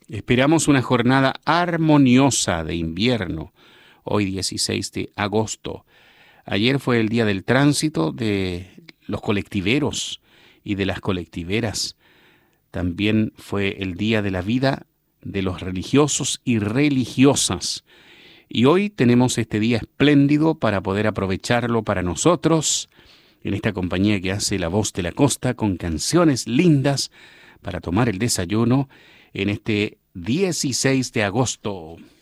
Esperamos una jornada armoniosa de invierno, hoy 16 de agosto. Ayer fue el día del tránsito de los colectiveros y de las colectiveras. También fue el día de la vida de los religiosos y religiosas. Y hoy tenemos este día espléndido para poder aprovecharlo para nosotros, en esta compañía que hace La Voz de la Costa, con canciones lindas para tomar el desayuno en este 16 de agosto.